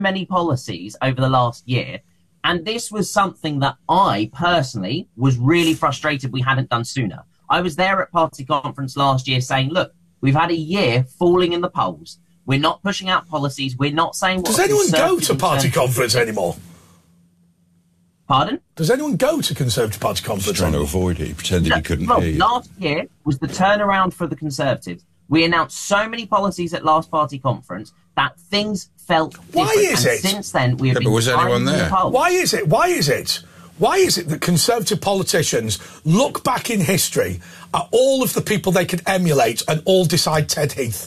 many policies over the last year, and this was something that I personally was really frustrated we hadn't done sooner. I was there at party conference last year saying, look, we've had a year falling in the polls. We're not pushing out policies. We're not saying what... Does anyone go to party conference anymore? Pardon? Does anyone go to Conservative Party conference? He's trying to avoid it. He pretended he couldn't hear you. Last year was the turnaround for the Conservatives. We announced so many policies at last party conference that things felt different. Why is it? Since then, we have been... But was anyone there? Why is it that Conservative politicians look back in history at all of the people they could emulate and all decide Ted Heath?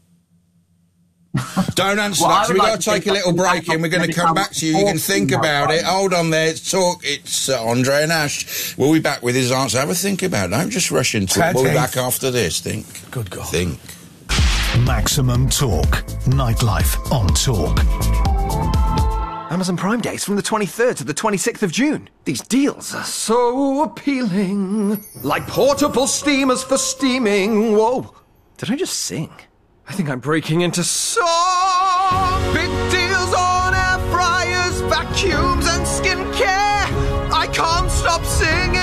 Don't answer that, we've got to take a little break and we're going to come back to you. You can think about it. Hold on there, it's Andre and Ash. We'll be back with his answer. Have a think about it. Don't just rush into it. We'll be back after this. Think. Good God. Think. Maximum Talk. Nightlife on Talk. Amazon Prime Days from the 23rd to the 26th of June. These deals are so appealing. Like portable steamers for steaming. Whoa. Did I just sing? I think I'm breaking into song. Big deals on air fryers, vacuums and skincare. I can't stop singing.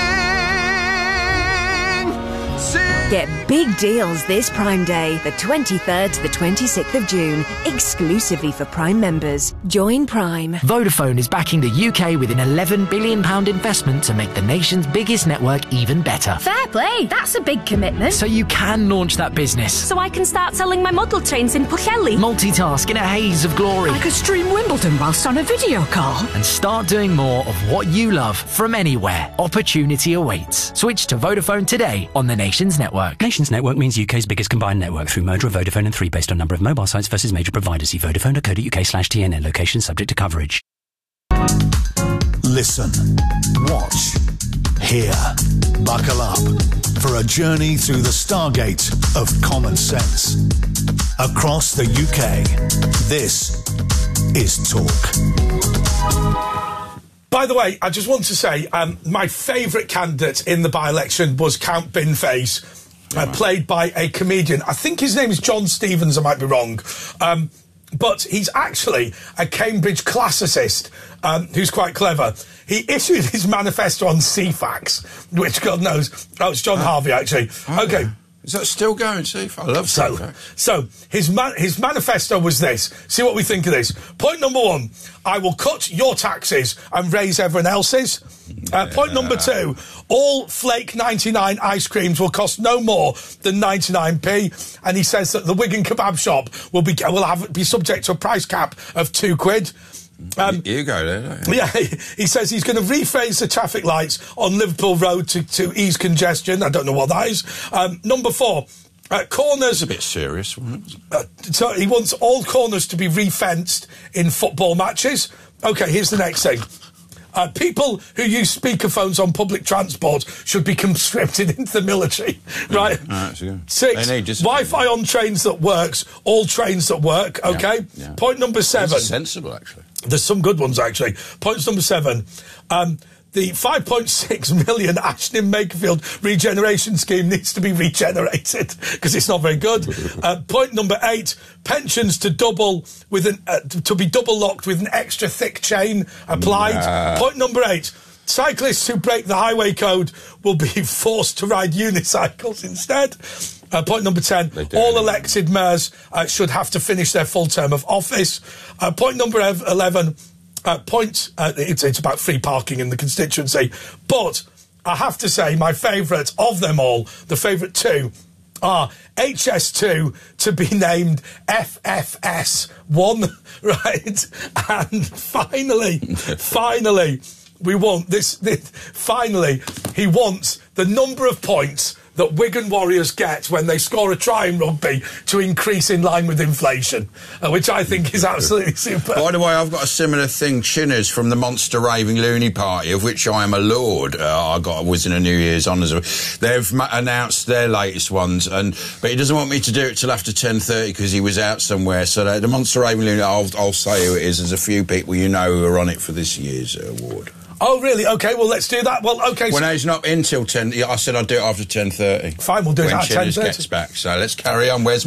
Get big deals this Prime Day, the 23rd to the 26th of June, exclusively for Prime members. Join Prime. Vodafone is backing the UK with an £11 billion investment to make the nation's biggest network even better. Fair play, that's a big commitment. So you can launch that business. So I can start selling my model trains in Pwllheli. Multitask in a haze of glory. I could stream Wimbledon whilst on a video call. And start doing more of what you love from anywhere. Opportunity awaits. Switch to Vodafone today on the nation's network. Nations Network means UK's biggest combined network through merger of Vodafone and 3 based on number of mobile sites versus major providers. See vodafone.co.uk/TNN. Location subject to coverage. Listen, watch, hear. Buckle up for a journey through the stargate of common sense. Across the UK, this is Talk. By the way, I just want to say my favourite candidate in the by-election was Count Binface, played by a comedian. I think his name is John Stevens, I might be wrong. But he's actually a Cambridge classicist who's quite clever. He issued his manifesto on CFAX, which God knows... Oh, it's John Harvey, actually. Okay. Yeah. Is that still going, CFAX? I love CFAX. So his manifesto was this. See what we think of this. Point number 1, I will cut your taxes and raise everyone else's. Point number 2, all Flake 99 ice creams will cost no more than 99p. And he says that the Wigan kebab shop will be subject to a price cap of £2. You go there, don't you? Yeah, he says he's going to rephase the traffic lights on Liverpool Road to ease congestion. I don't know what that is. Number 4, corners... It's a bit serious, wasn't it? So he wants all corners to be re-fenced in football matches. OK, here's the next thing. People who use speakerphones on public transport should be conscripted into the military, right? 6, Wi-Fi on trains that works, all trains that work, OK? Yeah. Point number 7. That's sensible, actually. There's some good ones, actually. Point number 7. The 5.6 million Ashton Makerfield regeneration scheme needs to be regenerated because it's not very good. Point number 8, pensions to be double locked with an extra thick chain applied. Point number 8, cyclists who break the highway code will be forced to ride unicycles instead. Point number 10, all elected mayors should have to finish their full term of office. Point number 11, it's about free parking in the constituency. But I have to say, my favourite of them all, the favourite 2, are HS2 to be named FFS1, right? And finally, we want this. Finally, he wants the number of points that Wigan Warriors get when they score a try in rugby to increase in line with inflation, which I think is absolutely super. By the way, I've got a similar thing. Chinners from the Monster Raving Loony Party, of which I am a lord. I was in a New Year's honours. They've announced their latest ones, but he doesn't want me to do it till after 10:30 because he was out somewhere. So the Monster Raving Loony, I'll say who it is. There's a few people you know who are on it for this year's award. Oh, really? OK, well, let's do that. Well, OK... When he's not in till 10... I said I'd do it after 10:30. Fine, we'll do it at 10:30. When Chinners gets back. So let's carry on. Where's Matt?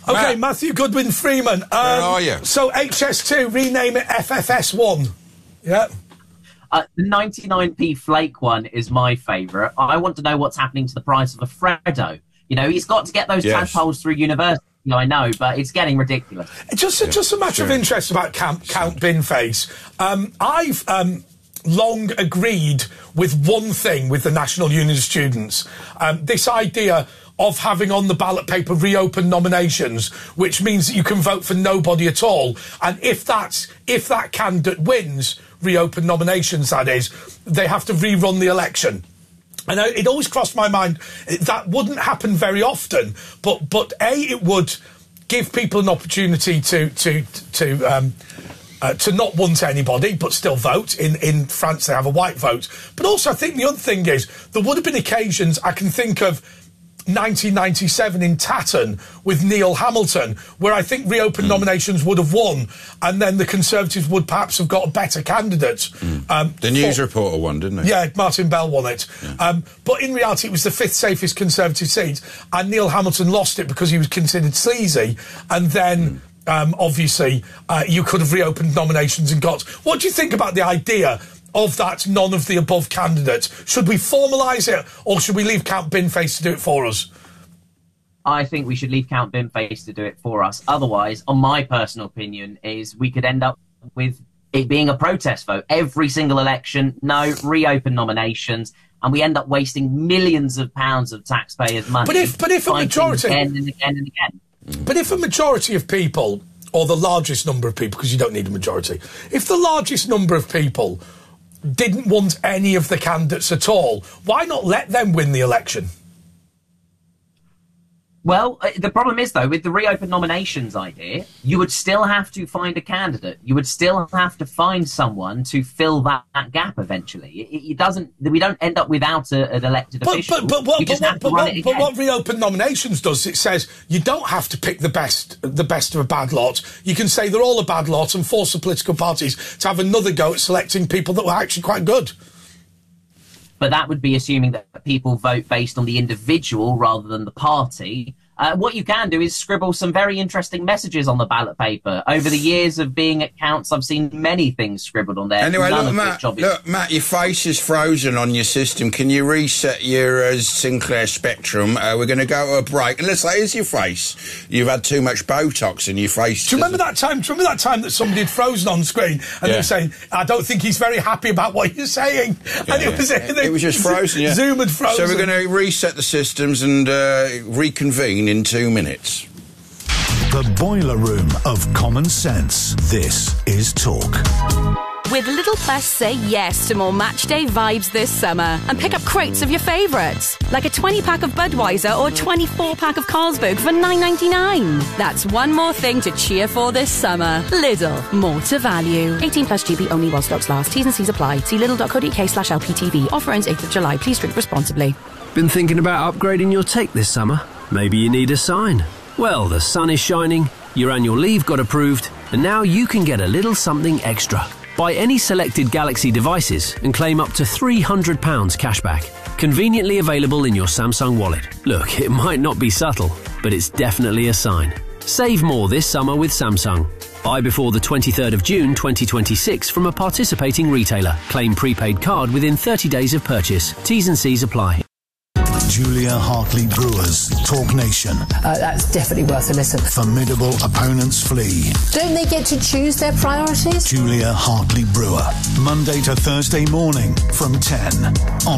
Okay, Matthew Goodwin Freeman. Where are you? So HS2, rename it FFS1. Yeah. The 99p flake one is my favourite. I want to know what's happening to the price of a Freddo. You know, he's got to get those tadpoles through university. I know, but it's getting ridiculous. Just a matter of interest about Count Binface. I've long agreed with one thing with the National Union of Students. This idea of having on the ballot paper reopened nominations, which means that you can vote for nobody at all. And if that candidate wins reopened nominations, that is, they have to rerun the election. And it always crossed my mind that wouldn't happen very often, but it would give people an opportunity to not want anybody but still vote. In France, they have a white vote. But also, I think the other thing is there would have been occasions I can think of. 1997 in Tatton with Neil Hamilton, where I think reopened nominations would have won, and then the Conservatives would perhaps have got a better candidate. The news reporter won, didn't they? Yeah, Martin Bell won it. Yeah. But in reality, it was the fifth safest Conservative seat, and Neil Hamilton lost it because he was considered sleazy, and then... obviously, you could have reopened nominations and got... What do you think about the idea of that none of the above candidate? Should we formalise it, or should we leave Count Binface to do it for us? I think we should leave Count Binface to do it for us. Otherwise, on my personal opinion, is we could end up with it being a protest vote. Every single election, no, reopen nominations, and we end up wasting millions of pounds of taxpayers' money. But if a majority... Again and again and again. But if a majority of people, or the largest number of people, because you don't need a majority, if the largest number of people didn't want any of the candidates at all, why not let them win the election? Well, the problem is, though, with the reopened nominations idea, you would still have to find a candidate. You would still have to find someone to fill that gap eventually. It doesn't. We don't end up without an elected official. But what reopened nominations does, it says you don't have to pick the best of a bad lot. You can say they're all a bad lot and force the political parties to have another go at selecting people that were actually quite good. But that would be assuming that people vote based on the individual rather than the party. What you can do is scribble some very interesting messages on the ballot paper. Over the years of being at counts, I've seen many things scribbled on there. Anyway, look, Matt, your face is frozen on your system. Can you reset your Sinclair Spectrum? We're going to go to a break. And let's say, here's your face. You've had too much Botox in your face. Do you remember that time? That somebody had frozen on screen and they were saying, "I don't think he's very happy about what you're saying." Yeah, and it was just frozen. Yeah. Zoom had frozen. So we're going to reset the systems and reconvene in 2 minutes. The boiler room of common sense. This is Talk. With Lidl Plus, say yes to more matchday vibes this summer and pick up crates of your favourites, like a 20-pack of Budweiser or a 24-pack of Carlsberg for $9.99. That's one more thing to cheer for this summer. Lidl, more to value. 18 plus GB only while stocks last. T's and C's apply. See lidl.co.uk/LPTV. Offer ends 8th of July. Please drink responsibly. Been thinking about upgrading your take this summer? Maybe you need a sign. Well, the sun is shining, your annual leave got approved, and now you can get a little something extra. Buy any selected Galaxy devices and claim up to £300 cashback. Conveniently available in your Samsung wallet. Look, it might not be subtle, but it's definitely a sign. Save more this summer with Samsung. Buy before the 23rd of June 2026 from a participating retailer. Claim prepaid card within 30 days of purchase. T's and C's apply. Julia Hartley-Brewer's Talk Nation. That's definitely worth a listen. Formidable opponents flee. Don't they get to choose their priorities? Julia Hartley-Brewer. Monday to Thursday morning from 10 on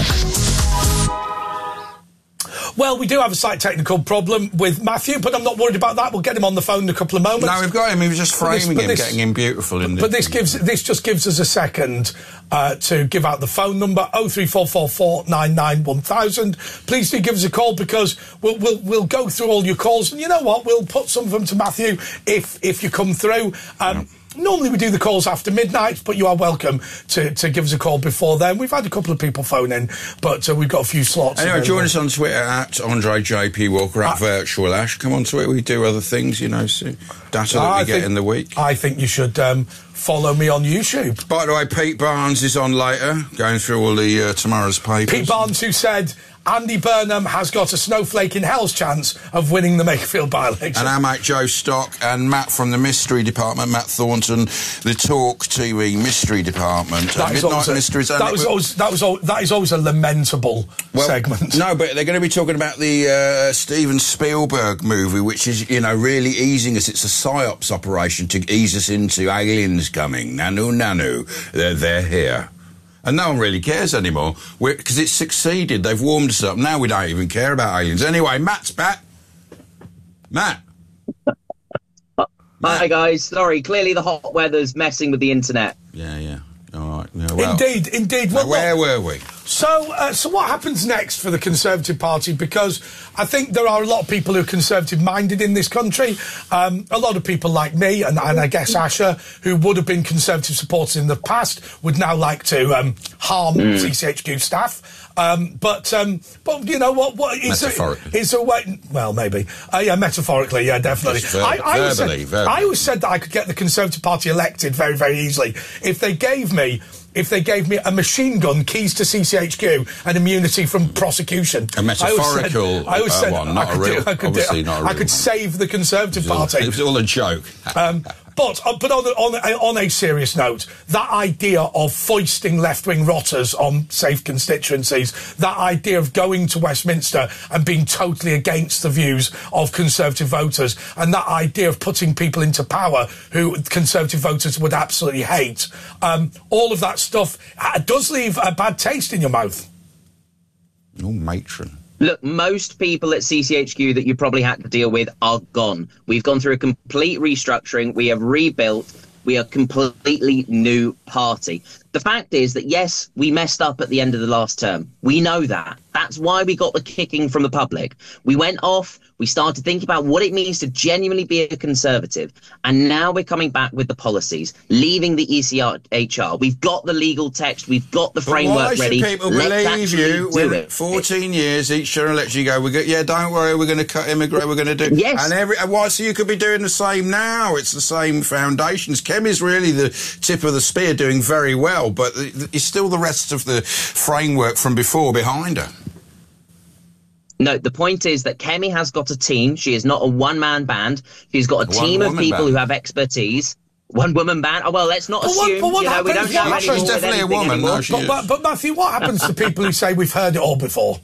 Talk. Well, we do have a slight technical problem with Matthew, but I'm not worried about that. We'll get him on the phone in a couple of moments. No, we've got him. He was just framing him, getting him beautiful. But this just gives us a second to give out the phone number, 03444 99 1000. Please do give us a call, because we'll go through all your calls, and you know what? We'll put some of them to Matthew if you come through. Normally we do the calls after midnight, but you are welcome to give us a call before then. We've had a couple of people phone in, but we've got a few slots. Anyway, join us on Twitter at Andre JP Walker, at Virtual Ash. Come on Twitter, we do other things, you know, data that we get in the week. I think you should follow me on YouTube. By the way, Pete Barnes is on later, going through all the tomorrow's papers. Pete Barnes, who said, Andy Burnham has got a snowflake in hell's chance of winning the Makerfield by-election. And our mate Joe Stock and Matt from the Mystery Department, Matt Thornton, the Talk TV Mystery Department. That is always a lamentable segment. No, but they're going to be talking about the Steven Spielberg movie, which is, really easing us. It's a PSYOPs operation to ease us into aliens coming. Nanu. They're here. And no one really cares anymore, because it's succeeded. They've warmed us up. Now we don't even care about aliens. Anyway, Matt's back. Matt. Hi, guys. Sorry, clearly the hot weather's messing with the internet. Yeah. All right. Yeah, well, Indeed. Well, where were we? So what happens next for the Conservative Party? Because I think there are a lot of people who are Conservative-minded in this country. A lot of people like me, and I guess Asher, who would have been Conservative supporters in the past, would now like to harm CCHQ staff. But you know what is a way? Well, maybe. Metaphorically, yeah, definitely. I always said that I could get the Conservative Party elected very, very easily if they gave me a machine gun, keys to CCHQ, and immunity from prosecution. A metaphorical I always said one, not a real. Obviously, not a real. I could save the Conservative Party. It was all a joke. But on a serious note, that idea of foisting left-wing rotters on safe constituencies, that idea of going to Westminster and being totally against the views of Conservative voters, and that idea of putting people into power who Conservative voters would absolutely hate, all of that stuff does leave a bad taste in your mouth. Oh, matron. Look, most people at CCHQ that you probably had to deal with are gone. We've gone through a complete restructuring. We have rebuilt. We are a completely new party. The fact is that, yes, we messed up at the end of the last term. We know that. That's why we got the kicking from the public. We went off. We started thinking about what it means to genuinely be a Conservative. And now we're coming back with the policies, leaving the ECHR. We've got the legal text. We've got the framework ready. Why should people believe you when 14 years each general election you go, don't worry, we're going to cut immigrant, we're going to do... Yes. And why? So you could be doing the same now. It's the same foundations. Kemi's really the tip of the spear, doing very well, but it's still the rest of the framework from before behind her. No, the point is that Kemi has got a team. She is not a one-man band. She's got a team of people who have expertise. One-woman band? Oh, well, let's not assume. We don't know anymore. She's definitely a woman. No, but Matthew, what happens to people who say we've heard it all before?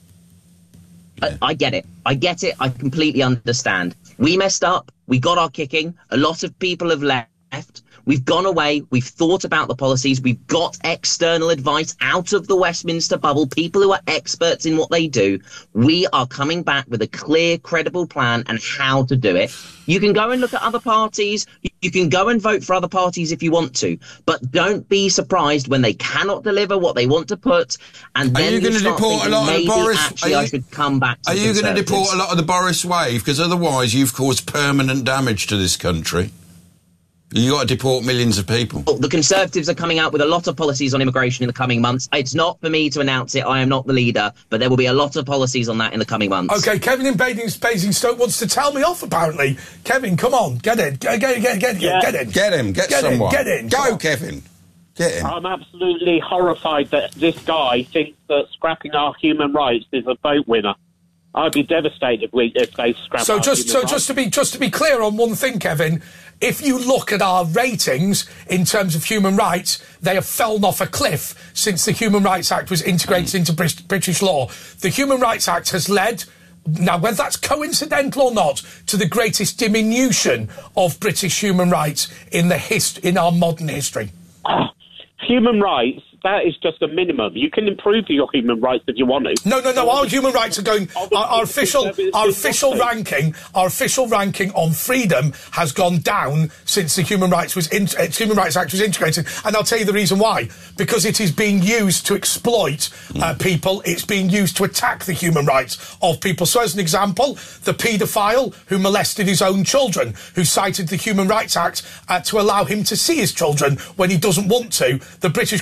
I get it. I completely understand. We messed up. We got our kicking. A lot of people have left. We've gone away. We've thought about the policies. We've got external advice out of the Westminster bubble, people who are experts in what they do. We are coming back with a clear, credible plan and how to do it. You can go and look at other parties. You can go and vote for other parties if you want to. But don't be surprised when they cannot deliver what they want to put. And then are you going to deport a lot of the Boris? I should come back to Are you going to deport a lot of the Boris wave? Because otherwise you've caused permanent damage to this country. You got to deport millions of people. The Conservatives are coming out with a lot of policies on immigration in the coming months. It's not for me to announce it. I am not the leader, but there will be a lot of policies on that in the coming months. OK, Kevin in Basingstoke wants to tell me off, apparently. Kevin, come on, get in. Get in. Get someone. Get in. Go, Kevin. Get in. I'm absolutely horrified that this guy thinks that scrapping our human rights is a vote winner. I'd be devastated if they scrap our human rights. Just to be clear on one thing, Kevin, if you look at our ratings in terms of human rights, they have fallen off a cliff since the Human Rights Act was integrated into British law. The Human Rights Act has led, now whether that's coincidental or not, to the greatest diminution of British human rights in our modern history. Human rights, that is just a minimum. You can improve your human rights if you want to. No. Our human rights are going. Our official ranking on freedom has gone down since the Human Rights Act was integrated. And I'll tell you the reason why. Because it is being used to exploit people. It's being used to attack the human rights of people. So, as an example, the paedophile who molested his own children, who cited the Human Rights Act to allow him to see his children when he doesn't want to. The British government wanted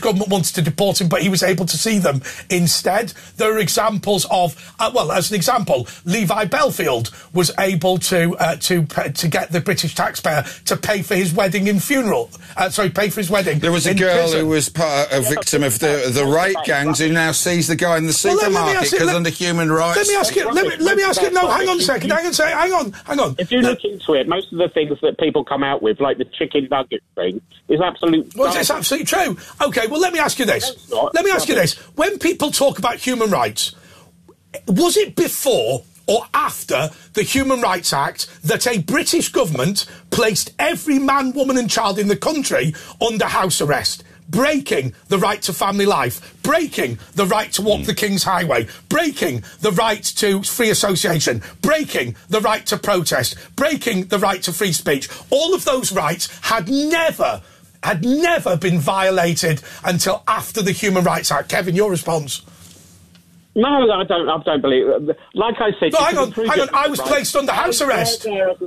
rights to deport him, but he was able to see them instead. There are examples of, as an example, Levi Belfield was able to get the British taxpayer to pay for his wedding and funeral. Pay for his wedding. There was a girl who was a victim of the rape gangs who now sees the guy in the supermarket because under human rights. Let me ask you. Let me ask you. No, hang on a second. Hang on. If you look into it, most of the things that people come out with, like the chicken nugget thing, is absolute. Well, it's absolutely true. Okay, well, let me ask you this. Let me ask you this. When people talk about human rights, was it before or after the Human Rights Act that a British government placed every man, woman and child in the country under house arrest, breaking the right to family life, breaking the right to walk the King's Highway, breaking the right to free association, breaking the right to protest, breaking the right to free speech? All of those rights had never been violated until after the Human Rights Act. Kevin, your response? No, I don't believe it. Like I said... No, hang on. I was placed under house arrest.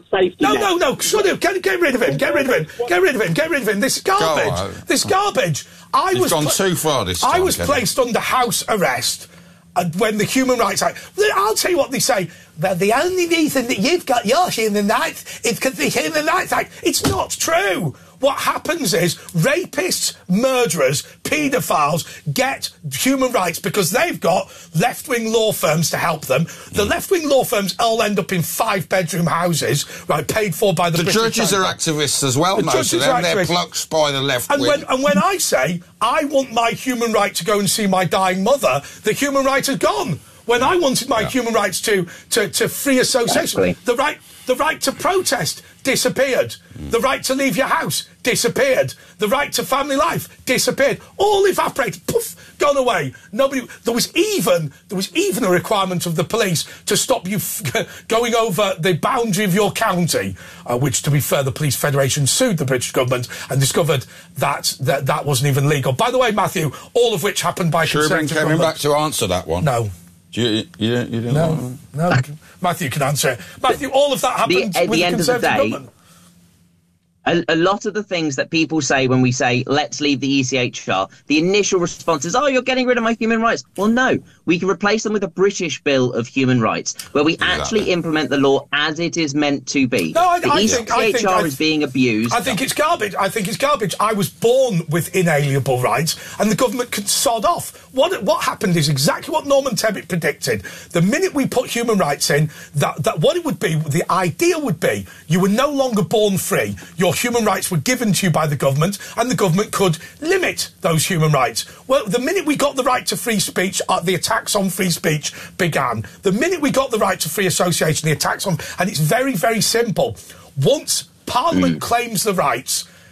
No. Shut up. Get rid of him. Get rid of him. This is garbage. He's gone too far this time. I was placed under house arrest when the Human Rights Act... I'll tell you what they say. Well, the only reason that you've got your human rights is because the Human Rights Act... It's not true. What happens is rapists, murderers, paedophiles get human rights because they've got left-wing law firms to help them. The left-wing law firms all end up in 5-bedroom houses, right, paid for by the British judges are activists as well, most of them. They're plucked by the left wing. And when I say I want my human right to go and see my dying mother, the human right is gone. When I wanted my human rights to free association, the right to protest disappeared. The right to leave your house disappeared. The right to family life disappeared. All evaporated. Poof, gone away. There was even a requirement of the police to stop you going over the boundary of your county, which, to be fair, the Police Federation sued the British government and discovered that wasn't even legal. By the way, Matthew, all of which happened by consent of government. Back to answer that one. No. You didn't No. Matthew can answer it. Matthew, all of that happened with the Conservative government. A lot of the things that people say when we say, let's leave the ECHR, the initial response is, oh, you're getting rid of my human rights. Well, no, we can replace them with a British Bill of Human Rights, where we actually implement the law as it is meant to be. No, the ECHR is being abused. I think it's garbage. I was born with inalienable rights, and the government can sod off. What happened is exactly what Norman Tebbit predicted. The minute we put human rights in, that what it would be, the idea would be, you were no longer born free. Your human rights were given to you by the government, and the government could limit those human rights. Well, the minute we got the right to free speech, the attacks on free speech began. The minute we got the right to free association, the attacks on... And it's very, very simple. Once Parliament claims the right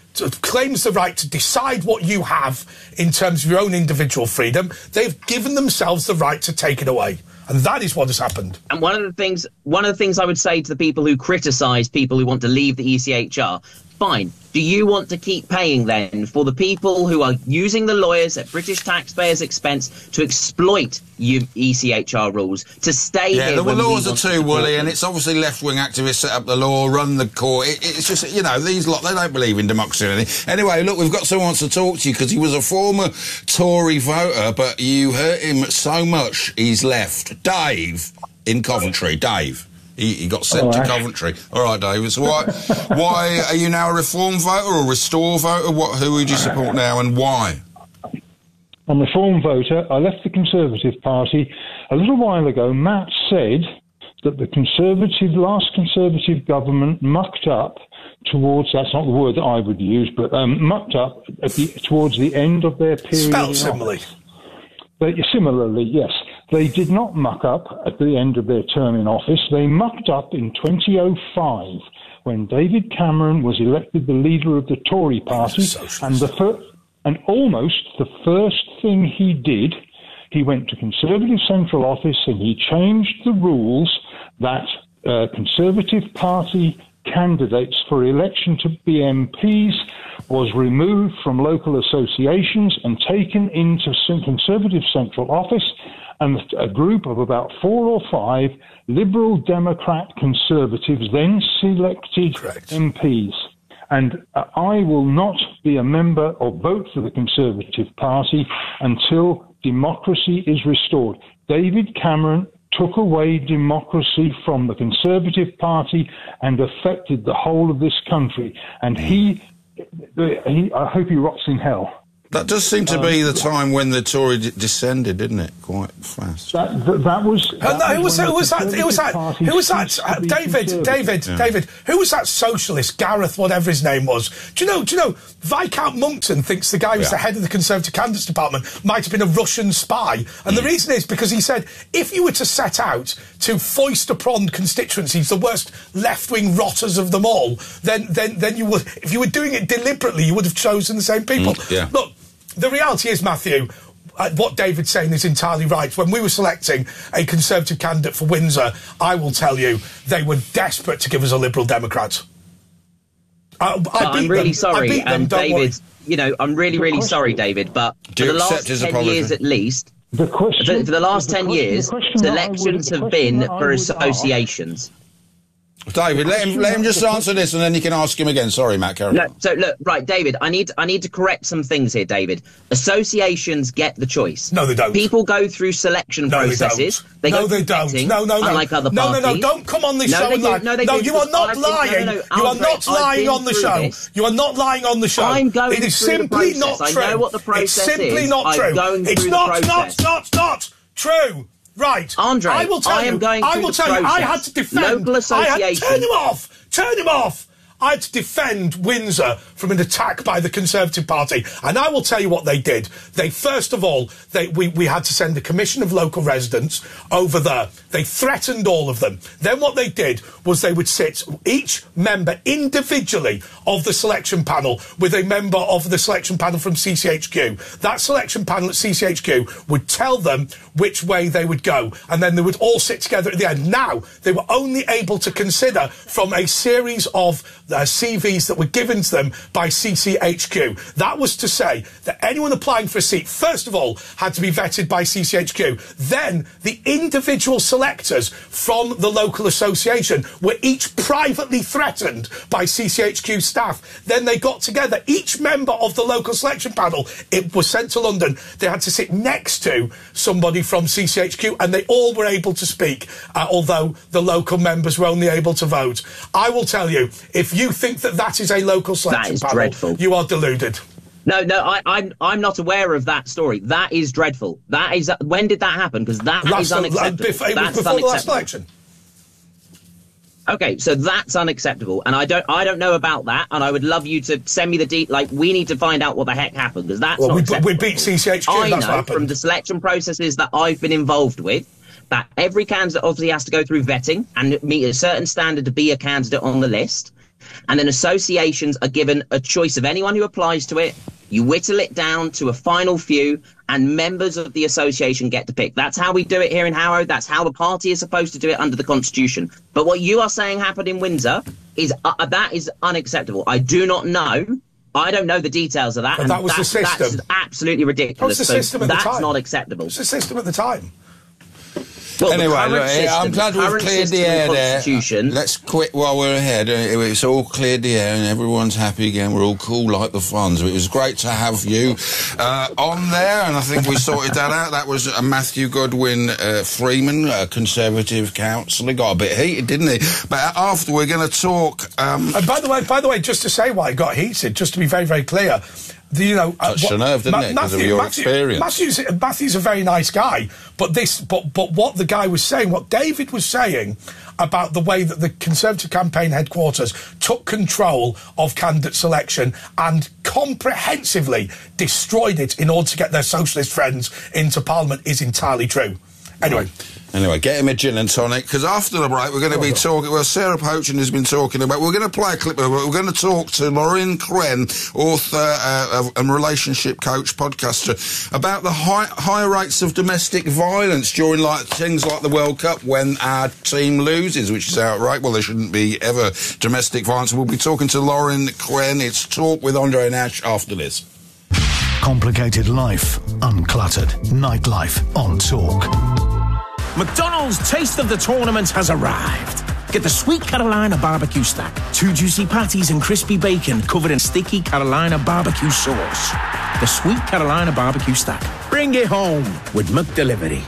to decide what you have in terms of your own individual freedom, they've given themselves the right to take it away. And that is what has happened. And one of the things I would say to the people who criticise people who want to leave the ECHR, fine. Do you want to keep paying then for the people who are using the lawyers at British taxpayers' expense to exploit ECHR rules, to stay here? Yeah, the laws are too woolly, and it's obviously left-wing activists set up the law, run the court. It's just, these lot, they don't believe in democracy or anything. Anyway, look, we've got someone who wants to talk to you because he was a former Tory voter, but you hurt him so much he's left. Dave in Coventry. Dave. He got sent to Coventry. All right, David. So why are you now a Reform voter or Restore voter? Who would you support now and why? I'm a Reform voter. I left the Conservative Party a little while ago. Matt said that the last Conservative government mucked up towards, that's not the word that I would use, but mucked up towards the end of their period. Spelled similarly. Similarly, yes. They did not muck up at the end of their term in office. They mucked up in 2005 when David Cameron was elected the leader of the Tory party. And almost the first thing he did, he went to Conservative Central Office and he changed the rules that Conservative Party candidates for election to be MPs was removed from local associations and taken into Conservative Central Office, and a group of about 4 or 5 Liberal Democrat Conservatives then selected MPs. And I will not be a member or vote for the Conservative Party until democracy is restored. David Cameron took away democracy from the Conservative Party and affected the whole of this country. And I hope he rots in hell. That does seem to be the time when the Tory descended, didn't it? Quite fast. That was. Who was that? David. Who was that socialist? Gareth, whatever his name was. Do you know? Viscount Monkton thinks the guy who was the head of the Conservative Candidates Department might have been a Russian spy, and the reason is because he said if you were to set out to foist upon constituencies the worst left-wing rotters of them all, then you would, if you were doing it deliberately, you would have chosen the same people. Look. The reality is, Matthew, what David's saying is entirely right. When we were selecting a Conservative candidate for Windsor, I will tell you, they were desperate to give us a Liberal Democrat. I'm really sorry, and David, I'm really sorry, David, but for the last 10 years at least, for the last 10 years, selections have been for associations. David, let him just answer this, and then you can ask him again. Sorry, Matt, carry on. So look, right, David, I need to correct some things here, David. Associations get the choice. No, they don't. People go through selection processes. They don't. Unlike other parties. No, don't come on this show and lie. No, you are not lying. You are not lying on the show. You are not lying on the show. I'm going It is simply not true. I know what the process is. It's simply not true. It's not true. Right, Andre, I will tell you. I had to defend local association. Turn him off. I had to defend Windsor from an attack by the Conservative Party, and I will tell you what they did. They first of all, we had to send a commission of local residents over there. They threatened all of them. Then what they did was they would sit each member individually of the selection panel with a member of the selection panel from CCHQ. That selection panel at CCHQ would tell them which way they would go, and then they would all sit together at the end. Now, they were only able to consider from a series of CVs that were given to them by CCHQ. That was to say that anyone applying for a seat, first of all, had to be vetted by CCHQ. Then the individual selectors from the local association were each privately threatened by CCHQ staff. Then they got together. Each member of the local selection panel, it was sent to London. They had to sit next to somebody from CCHQ, and they all were able to speak, although the local members were only able to vote. I will tell you, if you think that is a local selection panel, dreadful. You are deluded. No, I'm not aware of that story. That is dreadful. That is. When did that happen? Because that is unacceptable. It was before the last election. Okay, so that's unacceptable, and I don't know about that, and I would love you to send me the we need to find out what the heck happened, because that's not acceptable. We beat CCHQ. I that's know from the selection processes that I've been involved with that every candidate obviously has to go through vetting and meet a certain standard to be a candidate on the list. And then associations are given a choice of anyone who applies to it. You whittle it down to a final few, and members of the association get to pick. That's how we do it here in Harrow. That's how the party is supposed to do it under the Constitution. But what you are saying happened in Windsor is that is unacceptable. I do not know. I don't know the details of that. But that was the system. That's absolutely ridiculous. That was the system at the time. That's not acceptable. It was the system at the time. Well, anyway, I'm glad we've cleared the air there. Let's quit while we're ahead. It's all cleared the air and everyone's happy again. We're all cool like the Fonz. It was great to have you on there, and I think we sorted that out. That was Matthew Godwin Freeman, a Conservative councillor. Got a bit heated, didn't he? But after we're going to talk... And by the way, just to say why it got heated, just to be very, very clear... touched a nerve, didn't it, because of your experience? Matthew's a very nice guy, but what the guy was saying, what David was saying about the way that the Conservative campaign headquarters took control of candidate selection and comprehensively destroyed it in order to get their socialist friends into Parliament is entirely true. Anyway, get him a gin and tonic, because after the break we're going to be talking... Well, Sarah Pochen has been talking about... We're going to play a clip of it. We're going to talk to Lorraine Crenn, author and relationship coach, podcaster, about the high rates of domestic violence during things like the World Cup when our team loses, which is outright. Well, there shouldn't be ever domestic violence. We'll be talking to Lorraine Crenn. It's Talk with Andre Nash after this. Complicated life, uncluttered. Nightlife on Talk. McDonald's Taste of the Tournament has arrived. Get the Sweet Carolina barbecue stack. 2 juicy patties and crispy bacon covered in sticky Carolina barbecue sauce. The Sweet Carolina barbecue stack. Bring it home with McDelivery.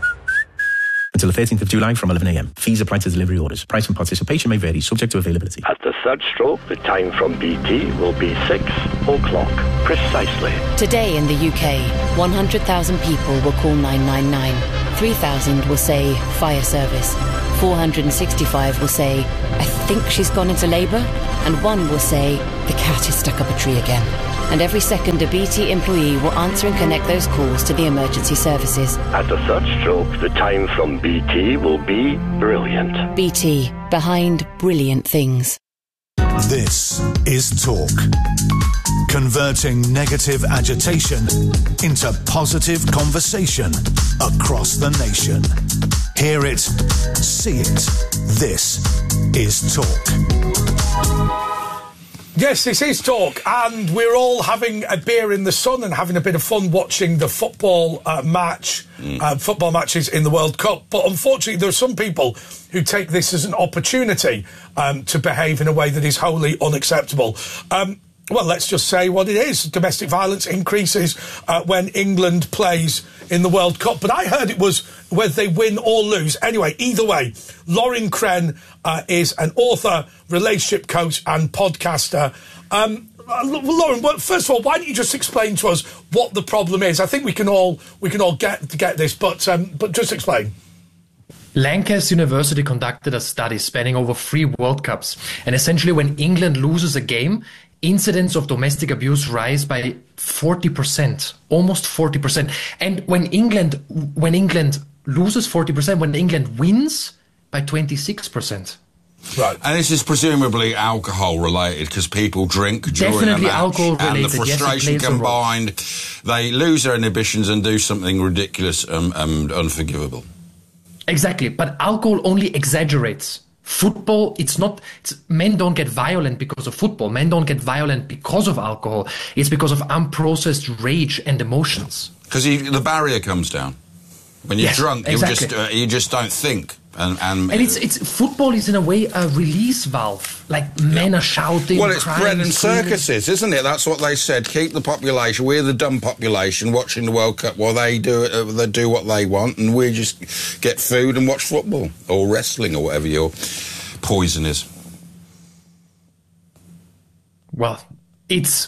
Until the 13th of July from 11 a.m. Fees apply to delivery orders. Price and participation may vary, subject to availability. At the third stroke, the time from BT will be 6 o'clock precisely. Today in the UK, 100,000 people will call 999. 3,000 will say fire service. 465 will say, I think she's gone into labour. And 1 will say, the cat is stuck up a tree again. And every second, a BT employee will answer and connect those calls to the emergency services. At the third stroke, the time from BT will be brilliant. BT, behind brilliant things. This is Talk. Converting negative agitation into positive conversation across the nation. Hear it, see it. This is Talk. Yes, this is Talk, and we're all having a beer in the sun and having a bit of fun watching the football football matches in the World Cup. But unfortunately, there are some people who take this as an opportunity to behave in a way that is wholly unacceptable. Well, let's just say what it is. Domestic violence increases when England plays in the World Cup. But I heard it was whether they win or lose. Anyway, either way, Lauren Crenn is an author, relationship coach and podcaster. Lauren, well, first of all, why don't you just explain to us what the problem is? I think we can all get this, but just explain. Lancaster University conducted a study spanning over 3 World Cups. And essentially, when England loses a game, incidents of domestic abuse rise by 40%, almost 40%. And when England loses 40%, when England wins by 26%. Right. And this is presumably alcohol related because people drink during Definitely a match. alcohol related. And the frustration combined, they lose their inhibitions and do something ridiculous and unforgivable. Exactly. But alcohol only exaggerates. Football, men don't get violent because of football. Men don't get violent because of alcohol. It's because of unprocessed rage and emotions. Because the barrier comes down. When you're drunk, exactly. You just don't think. And it's football is in a way a release valve. Like men are shouting. Well, it's crying, bread and screaming. circuses, isn't it? That's what they said. Keep the population. We're the dumb population watching the World Cup while they do what they want, and we just get food and watch football or wrestling or whatever your poison is. Well, it's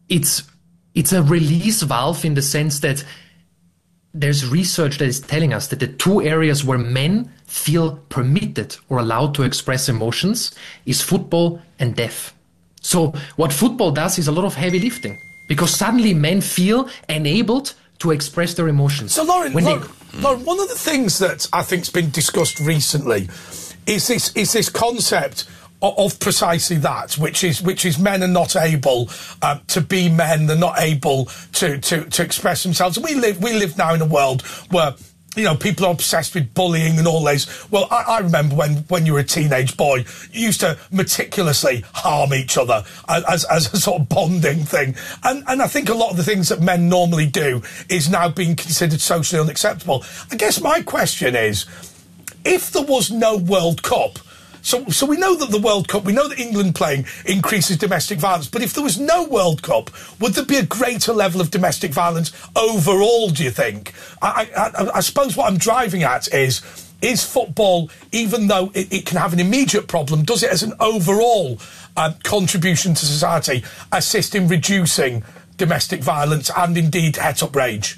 a release valve in the sense that there's research that is telling us that the 2 areas where men feel permitted or allowed to express emotions is football and death. So what football does is a lot of heavy lifting because suddenly men feel enabled to express their emotions. So Lauren, one of the things that I think's been discussed recently is this concept of precisely that, which is men are not able to be men. They're not able to express themselves. And we live now in a world where, you know, people are obsessed with bullying and all this. Well, I remember when you were a teenage boy, you used to meticulously harm each other as a sort of bonding thing. And I think a lot of the things that men normally do is now being considered socially unacceptable. I guess my question is, if there was no World Cup, so we know that the World Cup, we know that England playing increases domestic violence, but if there was no World Cup, would there be a greater level of domestic violence overall, do you think? I suppose what I'm driving at is football, even though it can have an immediate problem, does it as an overall contribution to society assist in reducing domestic violence and indeed het-up rage?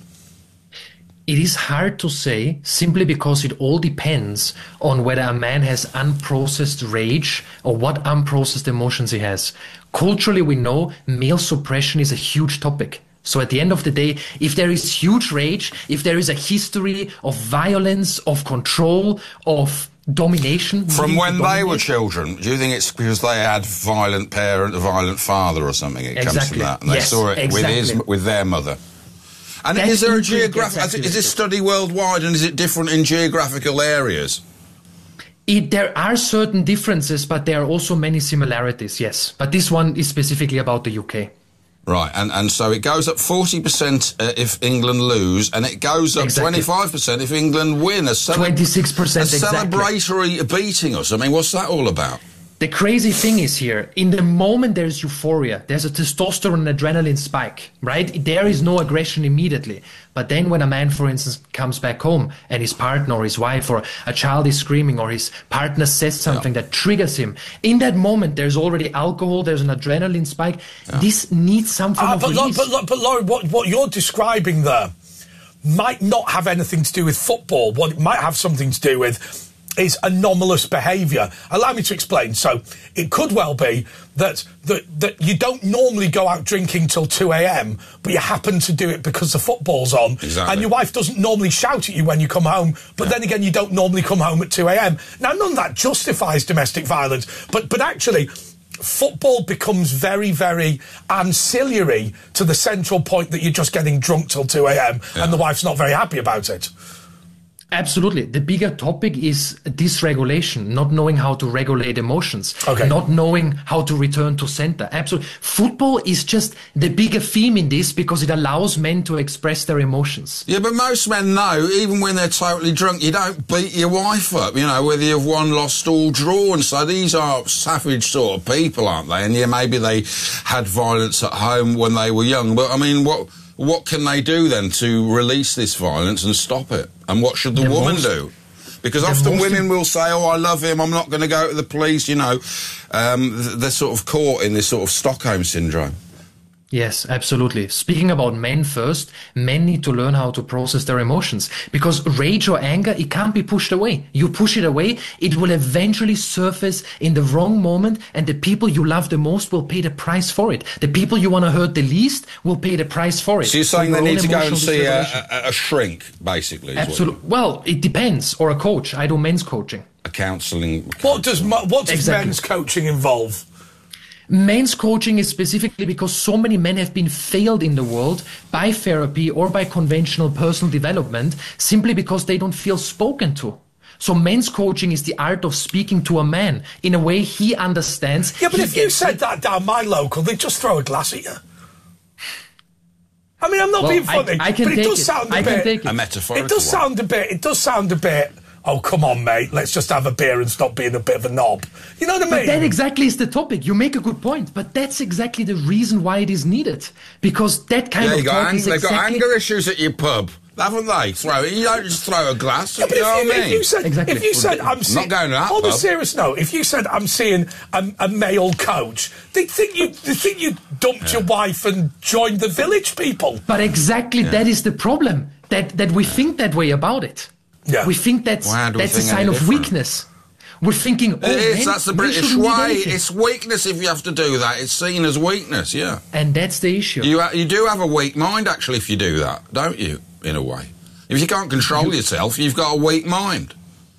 It is hard to say simply because it all depends on whether a man has unprocessed rage or what unprocessed emotions he has. Culturally, we know male suppression is a huge topic. So at the end of the day, if there is huge rage, if there is a history of violence, of control, of domination... From when they were children, do you think it's because they had a violent parent, a violent father or something? It comes from that. And they saw it with their mother. And is there a is this study worldwide and is it different in geographical areas? There are certain differences, but there are also many similarities, yes. But this one is specifically about the UK. Right, and so it goes up 40% if England lose, and it goes up 25% if England win. 26% exactly. Celebratory beating us. I mean, what's that all about? The crazy thing is here, in the moment there's euphoria, there's a testosterone and adrenaline spike, right? There is no aggression immediately. But then when a man, for instance, comes back home and his partner or his wife or a child is screaming or his partner says something that triggers him, in that moment there's already alcohol, there's an adrenaline spike. This needs some form of release. But Laurie, what you're describing there might not have anything to do with football. What it might have something to do with is anomalous behaviour. Allow me to explain. So it could well be that you don't normally go out drinking till 2 a.m, but you happen to do it because the football's on. Exactly. And your wife doesn't normally shout at you when you come home, but then again, you don't normally come home at 2 a.m. Now, none of that justifies domestic violence, but actually, football becomes very, very ancillary to the central point that you're just getting drunk till 2 a.m, and the wife's not very happy about it. Absolutely. The bigger topic is dysregulation, not knowing how to regulate emotions, not knowing how to return to center. Absolutely. Football is just the bigger theme in this because it allows men to express their emotions. Yeah, but most men know, even when they're totally drunk, you don't beat your wife up, you know, whether you've won, lost or drawn. So these are savage sort of people, aren't they? And yeah, maybe they had violence at home when they were young. But, I mean, what can they do then to release this violence and stop it? And what should the woman do? Because often women will say, oh, I love him, I'm not going to go to the police, you know. They're sort of caught in this sort of Stockholm syndrome. Yes, absolutely. Speaking about men first, men need to learn how to process their emotions because rage or anger, it can't be pushed away. You push it away, it will eventually surface in the wrong moment and the people you love the most will pay the price for it. The people you want to hurt the least will pay the price for it. So you're saying they need to go and see a shrink, basically? Absolutely. Well, it depends. Or a coach. I do men's coaching. A counselling. What does men's coaching involve? Men's coaching is specifically because so many men have been failed in the world by therapy or by conventional personal development simply because they don't feel spoken to. So men's coaching is the art of speaking to a man in a way he understands. Yeah, but if you said that down my local, they'd just throw a glass at you. I mean, I'm not being funny, but it does sound a bit... A metaphorical It does sound a bit... Oh, come on, mate, let's just have a beer and stop being a bit of a knob. You know what I mean? But that exactly is the topic. You make a good point, but that's exactly the reason why it is needed. Because that kind of talk is they've got anger issues at your pub, haven't they? You don't just throw a glass, you know what I mean? If you said, I'm seeing... Not going to that on pub. a serious note, if you said, I'm seeing a male coach, they think you dumped your wife and joined the village people. But exactly that is the problem, that we think that way about it. Yeah. We think that's a sign of weakness. We're thinking, oh, that's the British way. It's weakness if you have to do that. It's seen as weakness, yeah. And that's the issue. You do have a weak mind, actually, if you do that, don't you, in a way? If you can't control yourself, you've got a weak mind.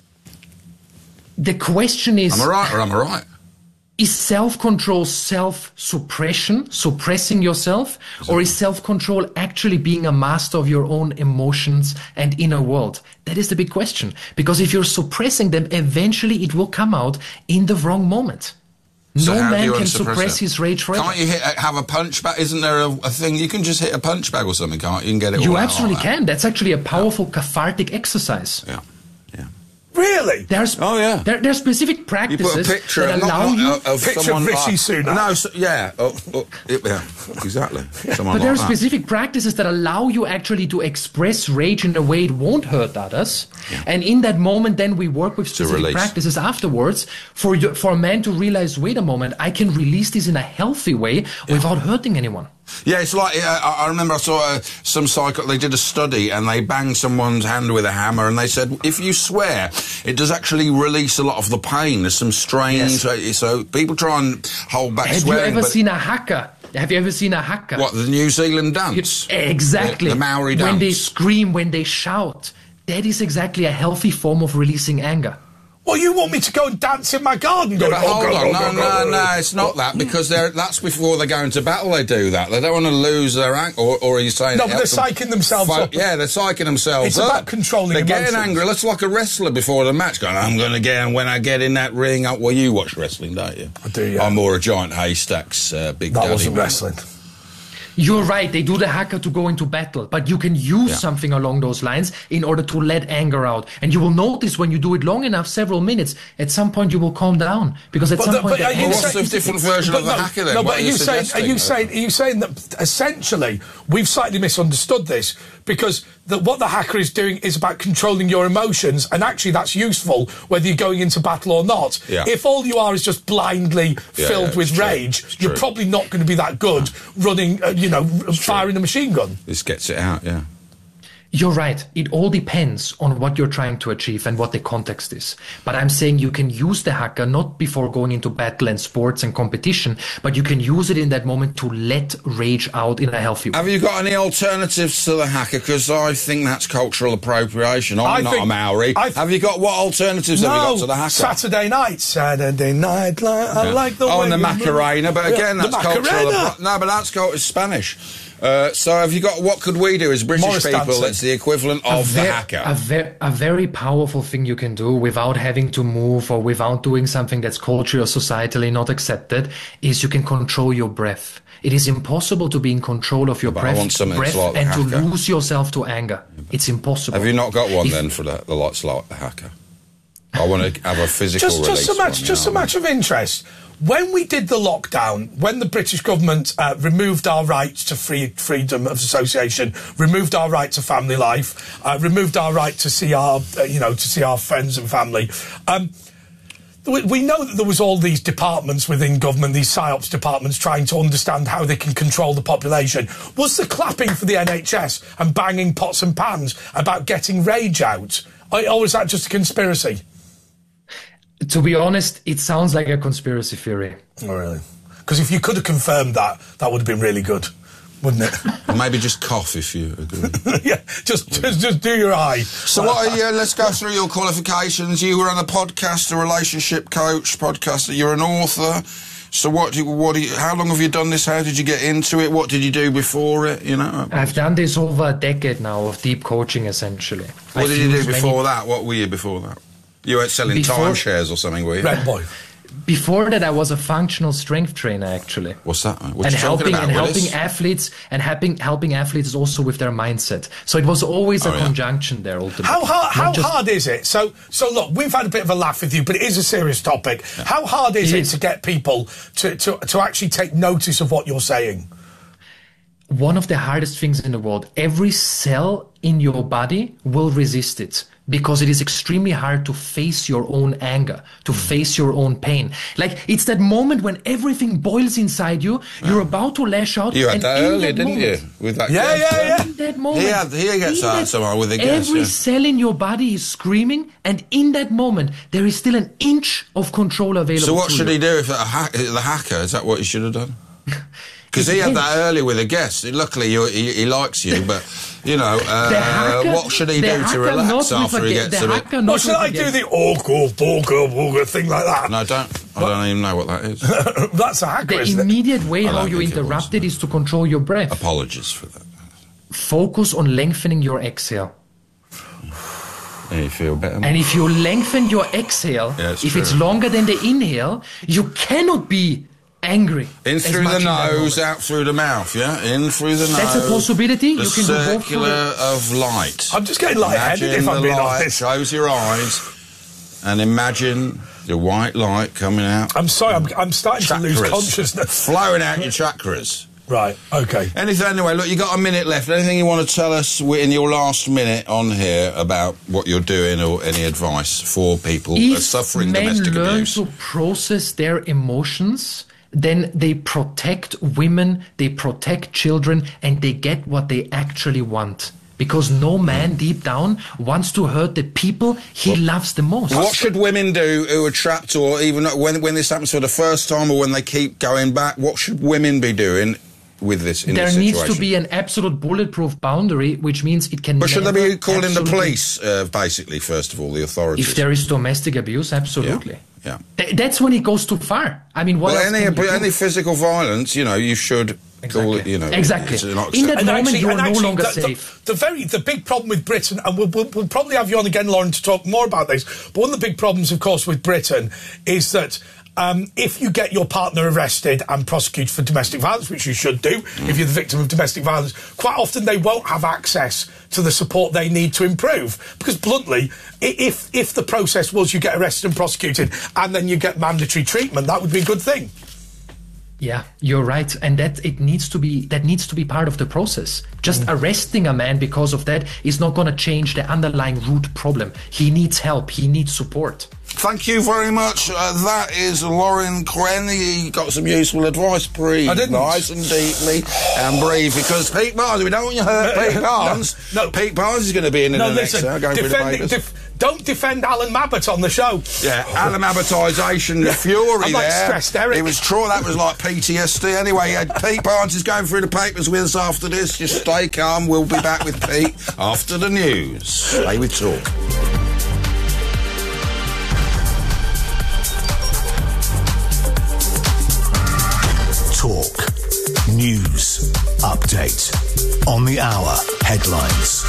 The question is... Am I right or am I right? Is self-control self-suppression, suppressing yourself, or is self-control actually being a master of your own emotions and inner world? That is the big question. Because if you're suppressing them, eventually it will come out in the wrong moment. So no man can suppress his rage forever. Can't you have a punch bag? Isn't there a thing? You can just hit a punch bag or something, can't you? And get it all out. You absolutely can. That's actually a powerful cathartic exercise. Yeah. Really? There's specific practices you put a picture that allow you... of picture someone Rishi Sunak. No, yeah, exactly. But there are specific practices that allow you actually to express rage in a way it won't hurt others. Yeah. And in that moment, then we work with specific practices afterwards for a man to realize, wait a moment, I can release this in a healthy way without hurting anyone. Yeah, it's like, I remember I saw they did a study and they banged someone's hand with a hammer and they said, if you swear, it does actually release a lot of the pain. There's some strange, so people try and hold back swearing. Have you ever seen a haka? Have you ever seen a haka? What, the New Zealand dance? Exactly. The Maori dance. When they scream, when they shout, that is exactly a healthy form of releasing anger. Well, you want me to go and dance in my garden? Yeah, but hold on, no, it's not that, because that's before they go into battle they do that. They don't want to lose their anger, or are you saying... No, but they're psyching themselves up. Yeah, they're psyching themselves up. It's about controlling emotions. They're getting angry. That's like a wrestler before the match going, I'm going to get, and when I get in that ring... Well, you watch wrestling, don't you? I do, yeah. I'm more a Giant Haystacks big That daddy wasn't man. wrestling. You're right, they do the haka to go into battle, but you can use something along those lines in order to let anger out. And you will notice when you do it long enough, several minutes, at some point you will calm down. Because at some point... What's the different version of the haka then? No, but are you saying that essentially we've slightly misunderstood this, because what the haka is doing is about controlling your emotions, and actually that's useful whether you're going into battle or not. Yeah. If all you are is just blindly filled with rage, you're probably not going to be that good running, firing a machine gun. This gets it out, yeah. You're right. It all depends on what you're trying to achieve and what the context is. But I'm saying you can use the haka not before going into battle and sports and competition, but you can use it in that moment to let rage out in a healthy way. Have you got any alternatives to the haka? Because I think that's cultural appropriation. I'm not a Maori. Have you got what alternatives have you got to the haka? Saturday night, I like the way and the Macarena, but again, that's cultural. No, but that's it's Spanish. So have you got, what could we do as British people that's the equivalent of the haka? A very powerful thing you can do without having to move or without doing something that's culturally or societally not accepted is you can control your breath. It is impossible to be in control of your breath like and to lose yourself to anger. It's impossible. Have you not got one then for the lots like the haka? I want to have a physical release. Just a match of interest. When we did the lockdown, when the British government removed our rights to freedom of association, removed our right to family life, removed our right to see our, to see our friends and family, we know that there was all these departments within government, these PSYOPs departments, trying to understand how they can control the population. Was the clapping for the NHS and banging pots and pans about getting rage out, or was that just a conspiracy? To be honest, it sounds like a conspiracy theory. Oh, really? Because if you could have confirmed that, that would have been really good, wouldn't it? Maybe just cough if you agree. Yeah, just do your eye. So let's go through your qualifications. You were on a podcast, a relationship coach podcaster. You're an author. So how long have you done this? How did you get into it? What did you do before it? I've done this over a decade now of deep coaching, essentially. What did you do before that? What were you before that? You weren't selling timeshares or something, were you? Red boy. Before that, I was a functional strength trainer, actually. What's that? Helping athletes also with their mindset. So it was always a conjunction there, ultimately. How hard is it? So look, we've had a bit of a laugh with you, but it is a serious topic. Yeah. How hard is it to get people to actually take notice of what you're saying? One of the hardest things in the world. Every cell in your body will resist it, because it is extremely hard to face your own anger, to face your own pain. Like, it's that moment when everything boils inside you, you're about to lash out. You had that earlier, didn't you? With that guest. In that moment. He gets out somehow with a guest. Every cell in your body is screaming, and in that moment, there is still an inch of control available. So what should he do if the haka? Is that what he should have done? Because he had that earlier with a guest. Luckily, he likes you, but, what should he do to relax after he gets a bit... What should I do? The orga thing like that? No, I don't even know what that is. That's a haka, isn't it? The immediate way how you interrupt it is to control your breath. Apologies for that. Focus on lengthening your exhale. And you feel better. And if you lengthen your exhale, if it's longer than the inhale, you cannot be angry. In through the nose, out through the mouth, yeah? In through the nose. That's a possibility. You can do both. Circular of light. I'm just getting lightheaded if I'm being honest. Close your eyes and imagine the white light coming out. I'm sorry, I'm starting to lose consciousness. Flowing out your chakras. Right, okay. Anyway, look, you got a minute left. Anything you want to tell us in your last minute on here about what you're doing, or any advice for people suffering domestic abuse? If men learn to process their emotions, then they protect women, they protect children, and they get what they actually want. Because no man deep down wants to hurt the people he loves the most. What should women do who are trapped, or even when this happens for the first time, or when they keep going back? What should women be doing with this in this situation? There needs to be an absolute bulletproof boundary, which means it can. But should they be calling the police, basically, first of all, the authorities? If there is domestic abuse, absolutely. Yeah. That's when it goes too far. I mean, any physical violence, you should call it, Exactly. In that moment, you are no longer safe. The big problem with Britain, and we'll probably have you on again, Lauren, to talk more about this, but one of the big problems, of course, with Britain is that if you get your partner arrested and prosecuted for domestic violence, which you should do if you're the victim of domestic violence, quite often they won't have access to the support they need to improve. Because bluntly, if the process was you get arrested and prosecuted and then you get mandatory treatment, that would be a good thing. Yeah, you're right, and that needs to be part of the process. Just arresting a man because of that is not going to change the underlying root problem. He needs help. He needs support. Thank you very much. That is Lauren Quinn. He got some useful advice. Breathe nice and deeply and breathe, because Pete Barnes, we don't want you to hurt Pete Barnes. No. Pete Barnes is going to be in the next hour going through the papers. Don't defend Alan Mabbott on the show. Yeah, Alan Mabbotisation, the fury I'm like there. Stressed Eric. It was true, that was like PTSD. Anyway, Pete Barnes is going through the papers with us after this. Just stay calm. We'll be back with Pete after the news. Stay with Talk. Talk. News. Update. On the hour. Headlines.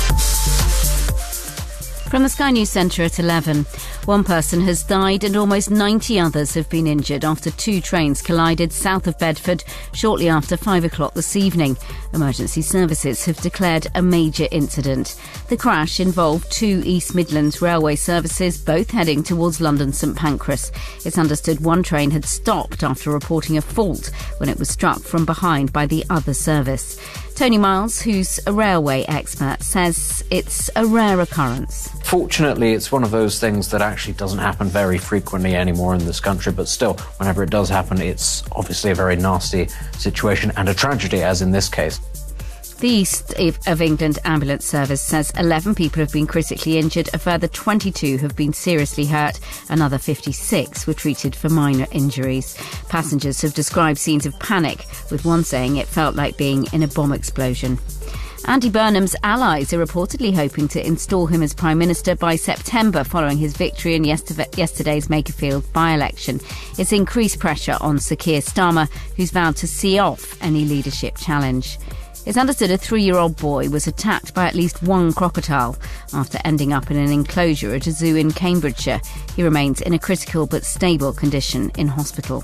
From the Sky News Centre at 11, one person has died and almost 90 others have been injured after two trains collided south of Bedford shortly after 5 o'clock this evening. Emergency services have declared a major incident. The crash involved two East Midlands railway services, both heading towards London St Pancras. It's understood one train had stopped after reporting a fault when it was struck from behind by the other service. Tony Miles, who's a railway expert, says it's a rare occurrence. Fortunately, it's one of those things that actually doesn't happen very frequently anymore in this country, but still, whenever it does happen, it's obviously a very nasty situation and a tragedy, as in this case. The East of England Ambulance Service says 11 people have been critically injured, a further 22 have been seriously hurt, another 56 were treated for minor injuries. Passengers have described scenes of panic, with one saying it felt like being in a bomb explosion. Andy Burnham's allies are reportedly hoping to install him as Prime Minister by September following his victory in yesterday's Makerfield by-election. It's increased pressure on Sir Keir Starmer, who's vowed to see off any leadership challenge. It's understood a 3-year-old boy was attacked by at least one crocodile after ending up in an enclosure at a zoo in Cambridgeshire. He remains in a critical but stable condition in hospital.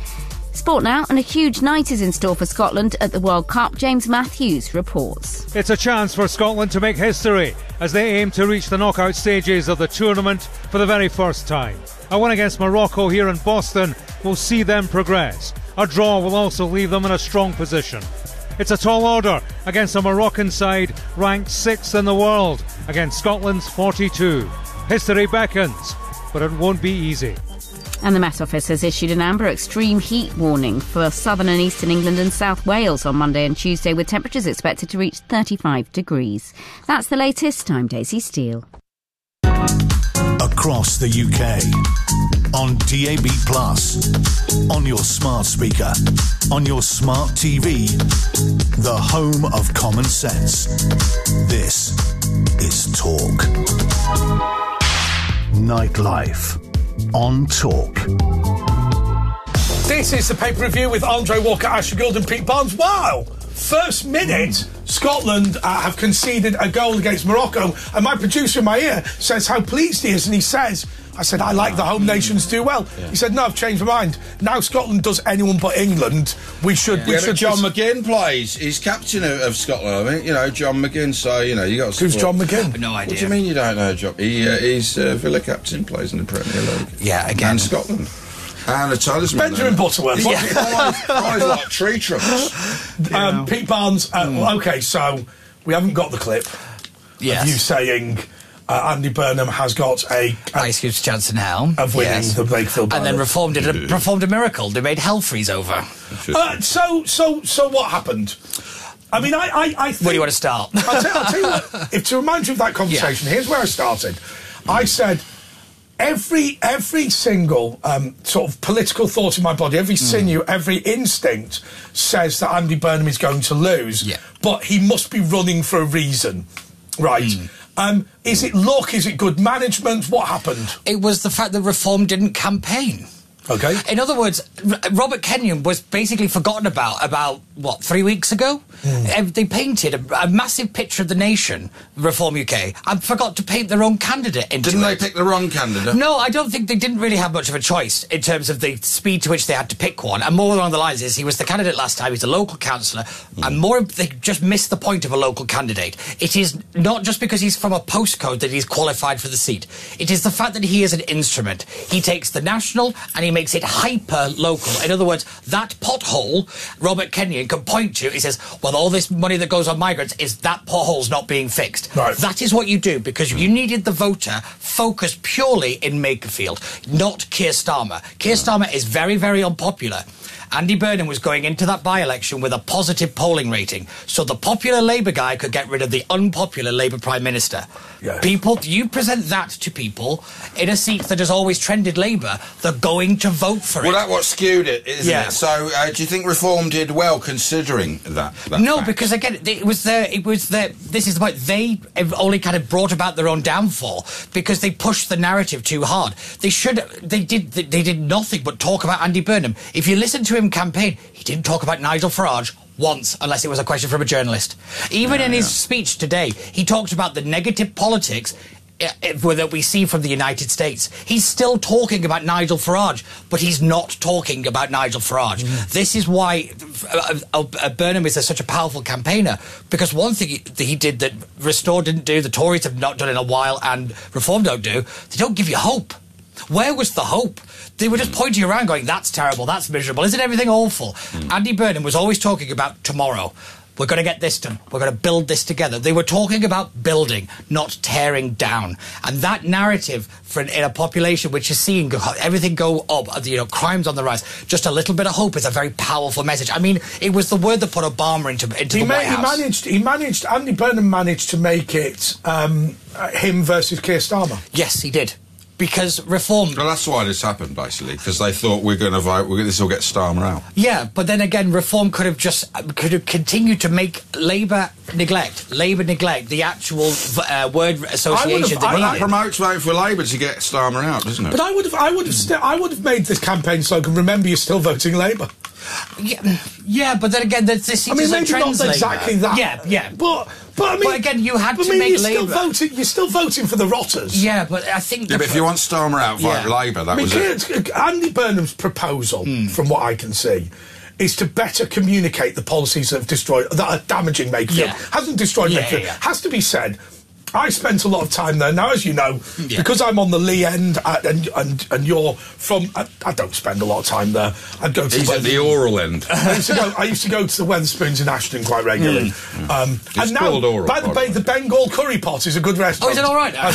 Sport now, and a huge night is in store for Scotland at the World Cup. James Matthews reports. It's a chance for Scotland to make history as they aim to reach the knockout stages of the tournament for the very first time. A win against Morocco here in Boston will see them progress. A draw will also leave them in a strong position. It's a tall order against a Moroccan side ranked 6th in the world against Scotland's 42. History beckons, but it won't be easy. And the Met Office has issued an amber extreme heat warning for southern and eastern England and South Wales on Monday and Tuesday, with temperatures expected to reach 35 degrees. That's the latest. I'm Daisy Steele. Across the UK, on DAB+, on your smart speaker, on your smart TV, the home of common sense. This is Talk. Nightlife on Talk. This is the paper review with Andre Walker, Ashley Gould and Pete Barnes. Wow! First minute, Scotland have conceded a goal against Morocco, and my producer in my ear says how pleased he is, and he says, I said, I like the home nations do well. Yeah. He said, no, I've changed my mind. Now Scotland does anyone but England. We should... John McGinn plays. He's captain of Scotland, I think. You know, John McGinn, so, you know, you got... Who's John McGinn? No idea. What do you mean you don't know John? He's Villa captain, plays in the Premier League. Yeah, again. And Scotland. And a talisman. Benjamin Butterworth. Guys like tree trunks. Pete Barnes, OK, so we haven't got the clip of you saying... Andy Burnham has got a huge chance in hell of winning the Makerfield, and then performed a miracle. They made hell freeze over. So what happened? I mean, I think, where do you want to start? I'll tell you what. If to remind you of that conversation, here's where I started. I said every single sort of political thought in my body, every sinew, every instinct says that Andy Burnham is going to lose, but he must be running for a reason, right? Is it luck? Is it good management? What happened? It was the fact that Reform didn't campaign. Okay. In other words, Robert Kenyon was basically forgotten about, what, 3 weeks ago? They painted a massive picture of the nation, Reform UK, and forgot to paint their own candidate into Didn't it. they pick the wrong candidate? No, I don't think they didn't really have much of a choice in terms of the speed to which they had to pick one. And more along the lines is he was the candidate last time, he's a local councillor, and more they just missed the point of a local candidate. It is not just because he's from a postcode that he's qualified for the seat. It is the fact that he is an instrument. He takes the national and he makes it hyper-local. In other words, that pothole Robert Kenyon can point to, he says, well, all this money that goes on migrants is that pothole's not being fixed. Right. That is what you do, because you needed the voter focused purely in Makerfield, not Keir Starmer. Keir Starmer is very, very unpopular. Andy Burnham was going into that by-election with a positive polling rating, so the popular Labour guy could get rid of the unpopular Labour Prime Minister. Yeah. People, you present that to people in a seat that has always trended Labour, they're going to vote for it. Well, that's what skewed it, isn't Yeah. it? So, do you think Reform did well considering that No, fact? because again, this is the point, they have only kind of brought about their own downfall because they pushed the narrative too hard. They did nothing but talk about Andy Burnham. If you listen to him campaign, he didn't talk about Nigel Farage once, unless it was a question from a journalist. Even in his speech today, he talked about the negative politics that we see from the United States. He's still talking about Nigel Farage, but he's not talking about Nigel Farage. This is why Burnham is such a powerful campaigner, because one thing he did that Restore didn't do, the Tories have not done in a while, and Reform don't do, they don't give you hope. Where was the hope? They were just pointing around going, that's terrible, that's miserable, isn't everything awful? Andy Burnham was always talking about tomorrow. We're going to get this done. We're going to build this together. They were talking about building, not tearing down. And that narrative in a population which is seeing everything go up, crimes on the rise, just a little bit of hope is a very powerful message. I mean, it was the word that put Obama into the White House. Andy Burnham managed to make it him versus Keir Starmer. Yes, he did. Because Reform... Well, that's why this happened, basically, because they thought we're going to vote, this will get Starmer out. Yeah, but then again, Reform could have continued to make Labour neglect the actual word association. That promotes vote for Labour to get Starmer out, doesn't it? But I would have made this campaign slogan, remember you're still voting Labour. Yeah, but then again, this is maybe a not exactly that. Yeah. But again, you had to make Labour. You're still voting for the rotters. Yeah, but I think... Yeah, but if you want Starmer out, vote Labour. That was it. Andy Burnham's proposal, from what I can see, is to better communicate the policies that are damaging Makerfield. Hasn't destroyed Makerfield. Has to be said. I spent a lot of time there. Now, as you know, because I'm on the Lee end and you're from... I don't spend a lot of time there. I'd go to... He's at the oral end. I used to go to the Weatherspoons in Ashton quite regularly. And now, by the way, the Bengal Curry Pot is a good restaurant. Oh, is it all right now?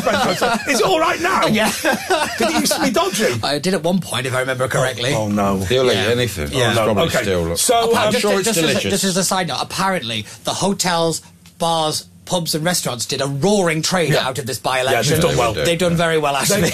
Is it all right now? Yeah. Did it used to be dodgy? I did at one point, if I remember correctly. Oh no. He'll eat anything. Yeah. Probably still... So, I'm sure it's delicious. This is a side note. Apparently, the hotels, bars, pubs and restaurants did a roaring trade out of this by-election. Yeah, they've done well. They've done very well, actually.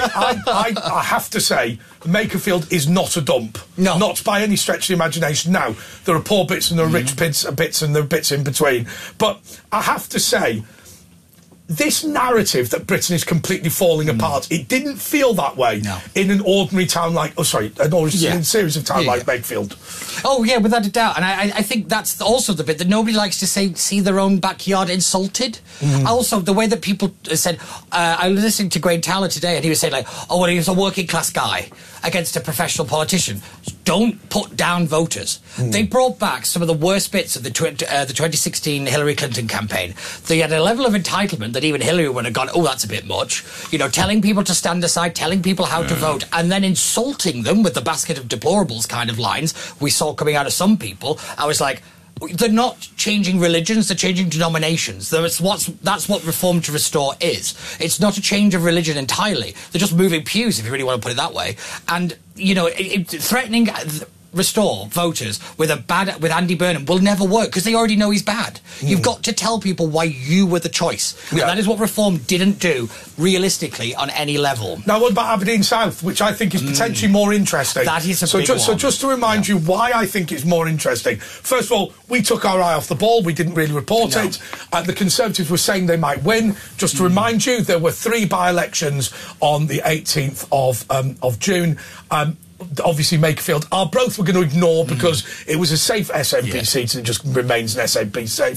I have to say, Makerfield is not a dump. No. Not by any stretch of the imagination. Now, there are poor bits and there are rich bits and there are bits in between. But I have to say, this narrative that Britain is completely falling apart, it didn't feel that way in an ordinary town like... in series of towns like Makefield. Oh, yeah, without a doubt. And I think that's also the bit that nobody likes to see their own backyard insulted. Also, the way that people said... I was listening to Graham Taylor today, and he was saying, he was a working-class guy against a professional politician. Don't put down voters. They brought back some of the worst bits of the 2016 Hillary Clinton campaign. They had a level of entitlement that even Hillary would have gone, oh, that's a bit much. Telling people to stand aside, telling people how to vote, and then insulting them with the basket of deplorables kind of lines we saw coming out of some people. I was like, they're not changing religions, they're changing denominations. That's what Reform to Restore is. It's not a change of religion entirely. They're just moving pews, if you really want to put it that way. And, threatening restore voters with Andy Burnham will never work because they already know he's bad. You've got to tell people why you were the choice. And that is what Reform didn't do realistically on any level. Now, what about Aberdeen South, which I think is potentially more interesting? That is a big one. So just to remind you why I think it's more interesting. First of all, we took our eye off the ball. We didn't really report it. The Conservatives were saying they might win. Just to remind you, there were 3 by-elections on the 18th of June. Obviously, Makerfield, Arbroath we're going to ignore because it was a safe SNP seat and it just remains an safe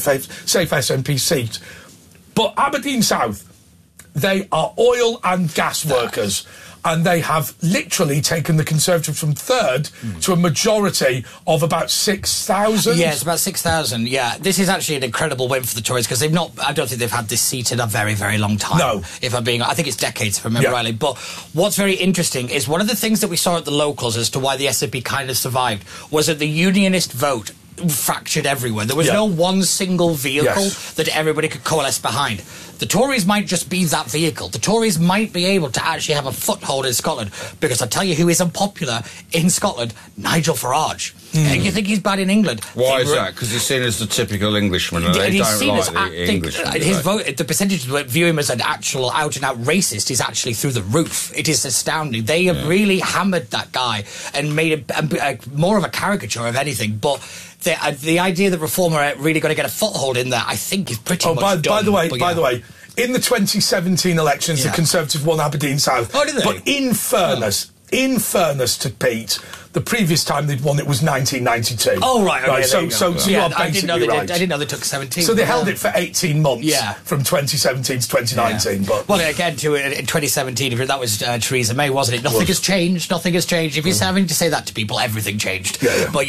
SNP seat. But Aberdeen South, they are oil and gas workers, and they have literally taken the Conservatives from third to a majority of about 6,000. Yeah, it's about 6,000, yeah. This is actually an incredible win for the Tories, because I don't think they've had this seat in a very, very long time. No. I think it's decades, if I remember rightly. But what's very interesting is one of the things that we saw at the locals as to why the SNP kind of survived was that the unionist vote fractured everywhere. There was no one single vehicle that everybody could coalesce behind. The Tories might just be that vehicle. The Tories might be able to actually have a foothold in Scotland, because I tell you who is unpopular in Scotland, Nigel Farage. You think he's bad in England? Why is that? Because he's seen as the typical Englishman, and they don't like the Englishman. His vote, the percentage that view him as an actual out-and-out racist is actually through the roof. It is astounding. They have really hammered that guy and made him more of a caricature of anything, but the idea that Reform are really going to get a foothold in there, I think, is pretty much done. By the way, in the 2017 elections, the Conservatives won Aberdeen South. Oh, did they? But in fairness to Pete, the previous time they'd won it was 1992. Oh, right, okay, so you are basically right. I didn't know they took 17. So they held it for 18 months from 2017 to 2019. But well, again, in 2017, that was Theresa May, wasn't it? Nothing has changed. Nothing has changed. If you're having to say that to people, everything changed. But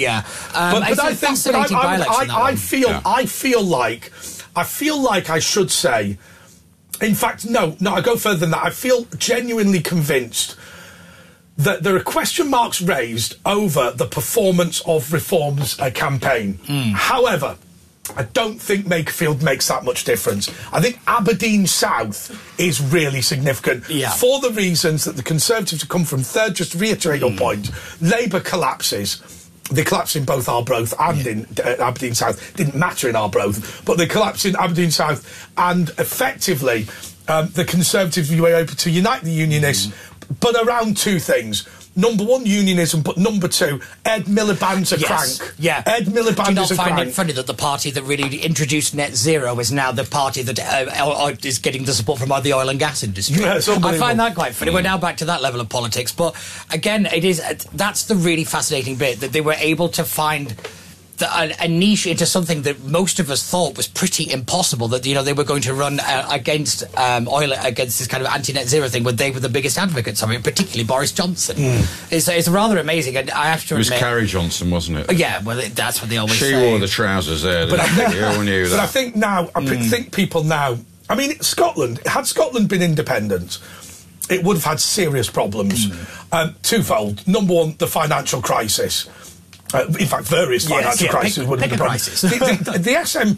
I feel like I should say. In fact, no, I go further than that. I feel genuinely convinced that there are question marks raised over the performance of Reform's campaign. However, I don't think Makerfield makes that much difference. I think Aberdeen South is really significant for the reasons that the Conservatives have come from third. Just to reiterate your point, Labour collapses. They collapsed in both Arbroath and in Aberdeen South. Didn't matter in Arbroath, but they collapsed in Aberdeen South, and effectively the Conservatives were able to unite the Unionists, but around 2 things. Number 1, unionism, but number 2, Ed Miliband's a crank. Yeah. Ed Miliband is a crank. Do you not find it funny that the party that really introduced net zero is now the party that is getting the support from the oil and gas industry? Yeah, it's unbelievable. I find that quite funny. We're now back to that level of politics. But again, that's the really fascinating bit, that they were able to find a niche into something that most of us thought was pretty impossible, that they were going to run against oil, against this kind of anti-net zero thing, when they were the biggest advocates of it, particularly Boris Johnson. It's rather amazing, and I have to admit... It was Carrie Johnson, wasn't it? Yeah, well, that's what they always say. She wore the trousers there. But you all knew that. But I think now, I think people now... I mean, had Scotland been independent, it would have had serious problems. Twofold. Number 1, the financial crisis. In fact, various financial crises would have been crisis. The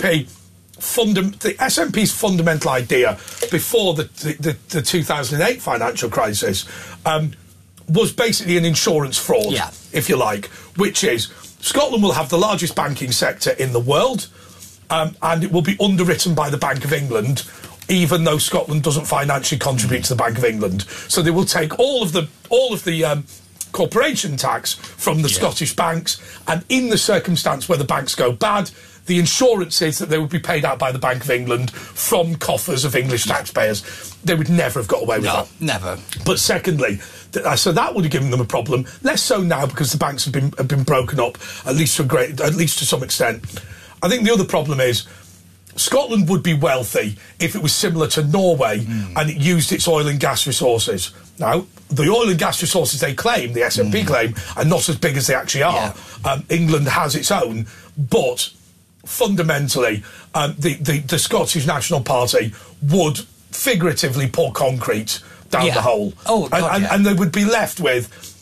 SNP's fundamental idea before the 2008 financial crisis was basically an insurance fraud, if you like, which is Scotland will have the largest banking sector in the world, and it will be underwritten by the Bank of England, even though Scotland doesn't financially contribute to the Bank of England. So they will take all of the corporation tax from the Scottish banks, and in the circumstance where the banks go bad, the insurance is that they would be paid out by the Bank of England from coffers of English taxpayers. They would never have got away with that. Never. But secondly, so that would have given them a problem. Less so now, because the banks have been broken up, at least to some extent. I think the other problem is Scotland would be wealthy if it was similar to Norway and it used its oil and gas resources. Now, the oil and gas resources they claim, the SNP claim, are not as big as they actually are. England has its own, but fundamentally, the Scottish National Party would figuratively pour concrete down the hole. Oh, God, and they would be left with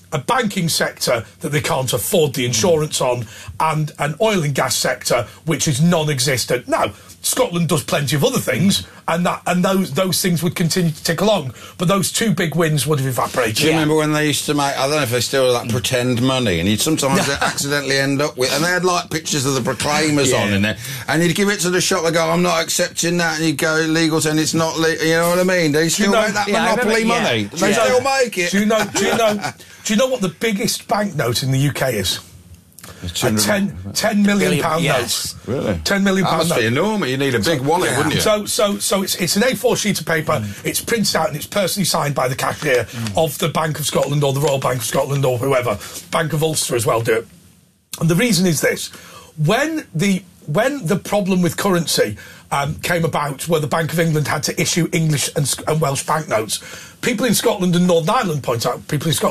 a banking sector that they can't afford the insurance on, and an oil and gas sector which is non-existent. Now, Scotland does plenty of other things, and those things would continue to tick along, but those two big wins would have evaporated. Do you remember when they used to make, I don't know if they still like pretend money, and you'd sometimes accidentally end up with, and they had like pictures of the Proclaimers on in there, and you'd give it to the shop, they go, I'm not accepting that, and you'd go, legal, and it's not you know what I mean? They still make that monopoly money. They still make it. Do you know what the biggest banknote in the UK is? A £10 million note. Really? £10 million that must note. be enormous. You need a big wallet, wouldn't you? So it's an A4 sheet of paper. It's printed out and it's personally signed by the cashier of the Bank of Scotland or the Royal Bank of Scotland or whoever. Bank of Ulster as well do it. And the reason is this: when the problem with currency came about, where the Bank of England had to issue English and Welsh banknotes, people in Scotland and Northern Ireland pointed out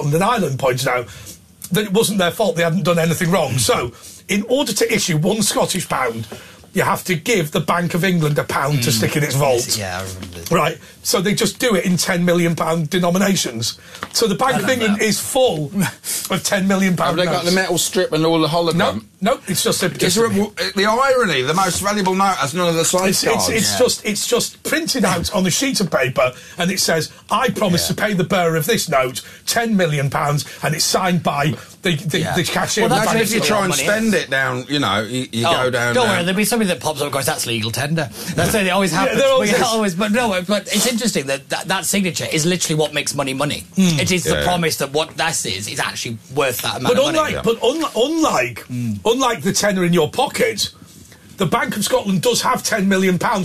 that it wasn't their fault, they hadn't done anything wrong. So, in order to issue £1 you have to give the Bank of England £1 to stick in its vault. Yeah, I remember. Right, so they just do it in £10 million denominations. So the Bank of England is full of £10 million Have they got the metal strip and all the hologram? No, it's just the irony, the most valuable note has none of the side cards. It's just printed out on a sheet of paper, and it says, I promise to pay the bearer of this note £10 million, and it's signed by the cashier. Well, that's if you try and spend it down, you know, you go down. Don't worry, there'll be somebody that pops up and goes, that's legal tender. That's how it always happens. But it's interesting that signature is literally what makes money money. It is the promise that what this is actually worth that amount of money. But unlike the tenner in your pocket, the Bank of Scotland does have £10 million